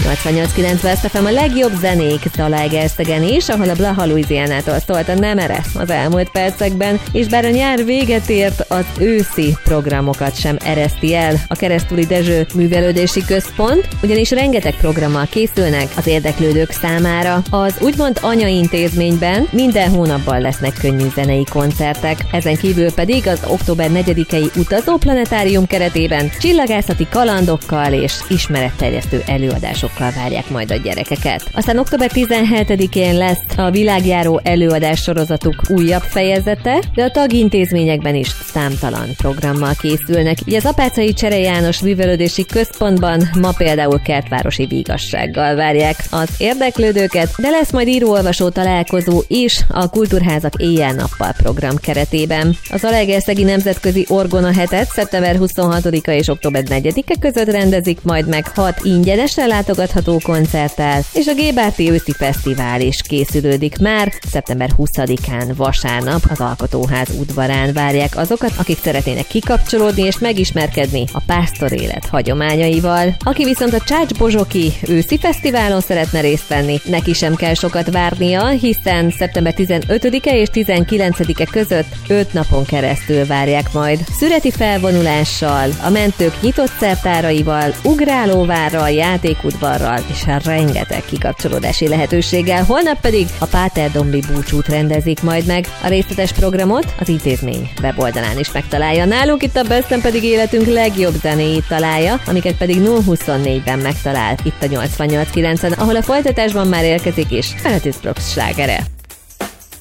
88.9 West FM a legjobb zenék Zalaegerszegen is, ahol a Blaha Louisianától szólt a Nemere az elmúlt percekben, és bár a nyár véget ért, az őszi programokat sem ereszti el a Keresztúri Dezső Művelődési Központ, ugyanis rengeteg programmal készülnek az érdeklődők számára. Az úgymond anyaintézményben minden hónapban lesznek könnyű zenei koncertek, ezen kívül pedig az október 4-i utazóplanetárium keretében csillagászati kalandokkal és ismeretterjesztő előadásokkal várják majd a gyerekeket. Aztán október 17-én lesz a világjáró előadás sorozatuk újabb fejezete, de a tagintézményekben is számtalan programmal készülnek. Így az Apáczai Csere János Művelődési Központban ma például kertvárosi vígassággal várják az érdeklődőket, de lesz majd író-olvasó találkozó is a Kultúrházak éjjel-nappal program keretében. Az Zalaegerszegi Nemzetközi Orgona hetet szeptember 26-a és október 4-e között rendezik majd meg 6 ingyenesen látogatható koncerttel, és a Gébárti őszi fesztivál is készülődik már. Szeptember 20-án vasárnap az Alkotóház udvarán várják azokat, akik szeretnének kikapcsolódni és megismerkedni a pásztorélet hagyományaival. Aki viszont a Csács-Bozsoki őszi fesztiválon szeretne részt venni, neki sem kell sokat várnia, hiszen szeptember 15-e és 19-e között 5 napon keresztül várják majd szüreti felvonulással, a mentők nyitott szertáraival, ugrálóvárral, játékudvarral és rengeteg kikapcsolódási lehetőséggel. Holnap pedig a Páterdombli búcsút rendezik majd meg. A részletes programot az intézmény weboldalán is megtalálja. Nálunk itt a Besten pedig életünk legjobb zenéit találja, amiket pedig 024-ben megtalál itt a 88.9-en, ahol a folytatásban már érkezik is Fenetisz Brox slágere.